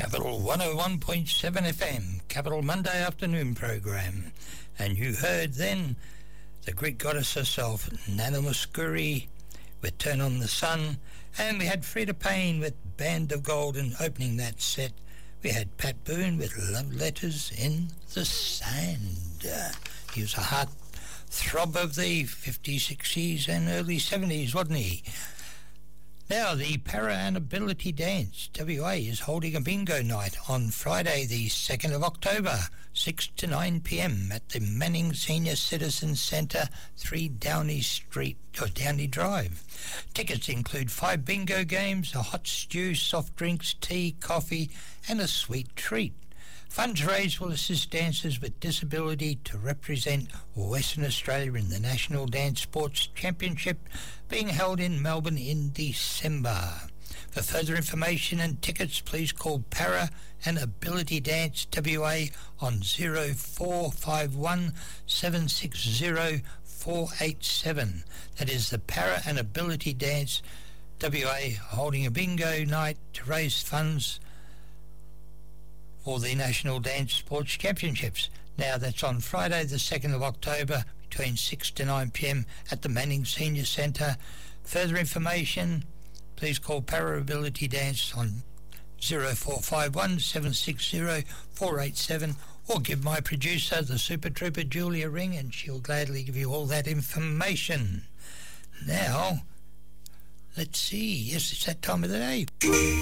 Capital 101.7 FM, Capital Monday afternoon program. And you heard then the Greek goddess herself, Nana Mouskouri, with Turn on the Sun. And we had Freda Payne with Band of Gold, and opening that set, we had Pat Boone with Love Letters in the Sand. He was a heart throb of the 50s, 60s and early 70s, wasn't he? Now, the Para and Ability Dance WA is holding a bingo night on Friday, the 2nd of October, 6 to 9 p.m. at the Manning Senior Citizen Centre, 3 Downey Street, or Downey Drive. Tickets include 5 bingo games, a hot stew, soft drinks, tea, coffee, and a sweet treat. Funds raised will assist dancers with disability to represent Western Australia in the National Dance Sports Championship being held in Melbourne in December. For further information and tickets, please call Para and Ability Dance WA on 0451 760 487. That is the Para and Ability Dance WA holding a bingo night to raise funds for the National Dance Sports Championships. Now, that's on Friday the 2nd of October between 6 to 9 p.m. at the Manning Senior Centre. Further information, please call Parability Dance on 0451 760 487 or give my producer, the Super Trooper Julia, a ring and she'll gladly give you all that information. Now, let's see. Yes, it's that time of the day.